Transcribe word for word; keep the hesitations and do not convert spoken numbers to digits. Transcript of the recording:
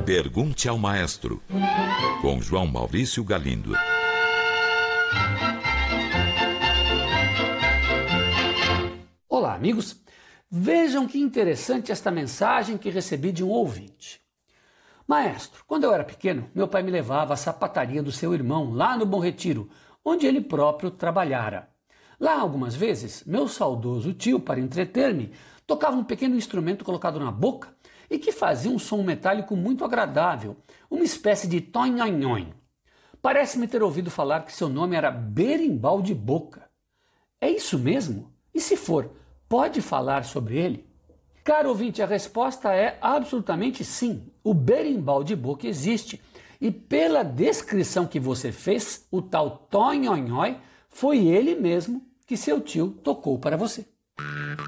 Pergunte ao Maestro, com João Maurício Galindo. Olá, amigos. Vejam que interessante esta mensagem que recebi de um ouvinte. Maestro, quando eu era pequeno, meu pai me levava à sapataria do seu irmão, lá no Bom Retiro, onde ele próprio trabalhara. Lá, algumas vezes, meu saudoso tio, para entreter-me, tocava um pequeno instrumento colocado na boca e que fazia um som metálico muito agradável, uma espécie de tonhonhon. Parece-me ter ouvido falar que seu nome era berimbau de boca. É isso mesmo? E se for, pode falar sobre ele? Caro ouvinte, a resposta é absolutamente sim. O berimbau de boca existe. E pela descrição que você fez, o tal tonhonhói foi ele mesmo que seu tio tocou para você.